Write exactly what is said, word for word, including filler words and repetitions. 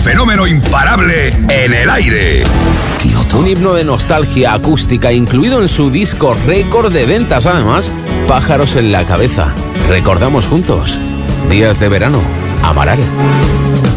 fenómeno imparable en el aire. Un himno de nostalgia acústica incluido en su disco récord de ventas, además, Pájaros en la cabeza. Recordamos juntos Días de verano, Amaral.